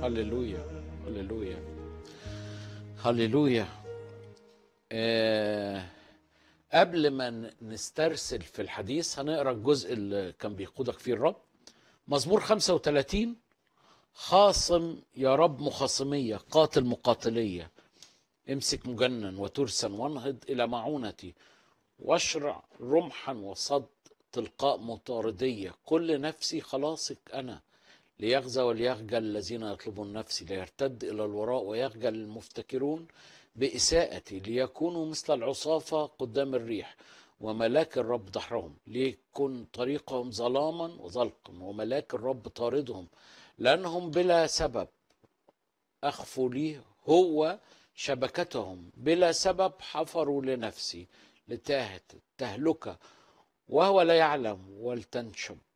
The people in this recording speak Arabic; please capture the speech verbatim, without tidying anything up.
هللويا هللويا هللويا. آه قبل ما ن- نسترسل في الحديث هنقرا الجزء اللي كان بيقودك فيه الرب. مزمور خمسة وثلاثين: خاصم يا رب مخاصمية، قاتل مقاتلية، امسك مجنن وترسا وانهض إلى معونتي، واشرع رمحا وصد تلقاء مطاردية، كل نفسي خلاصك أنا، ليغزى وليخجل الذين يطلبون نفسي، ليرتد إلى الوراء ويخجل المفتكرون بإساءتي، ليكونوا مثل العصافة قدام الريح وملاك الرب دحرهم، ليكن طريقهم ظلاما وزلقا وملاك الرب طاردهم، لأنهم بلا سبب أخفوا لي هو شبكتهم، بلا سبب حفروا لنفسي لتاهت التهلكة، وهو لا يعلم ولتنشب